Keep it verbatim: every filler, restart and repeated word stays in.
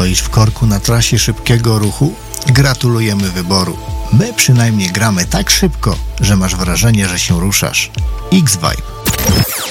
Stoisz w korku na trasie szybkiego ruchu? Gratulujemy wyboru. My przynajmniej gramy tak szybko, że masz wrażenie, że się ruszasz. X-Vibe.